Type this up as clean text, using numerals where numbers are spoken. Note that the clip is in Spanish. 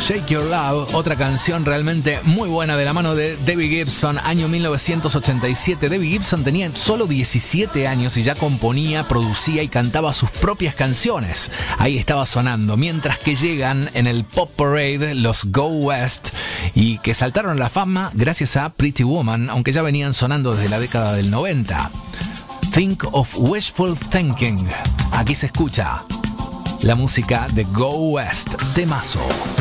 Shake Your Love, otra canción realmente muy buena de la mano de Debbie Gibson, año 1987. Debbie Gibson tenía solo 17 años y ya componía, producía y cantaba sus propias canciones. Ahí estaba sonando, mientras que llegan en el Pop Parade los Go West y que saltaron a la fama gracias a Pretty Woman, aunque ya venían sonando desde la década del 90. Think of Wishful Thinking. Aquí se escucha la música de Go West, temazo.